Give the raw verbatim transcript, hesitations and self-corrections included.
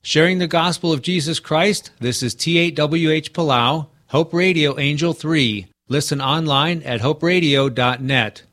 Sharing the gospel of Jesus Christ, this is T eight W H Palau, Hope Radio Angel three. Listen online at hope radio dot net.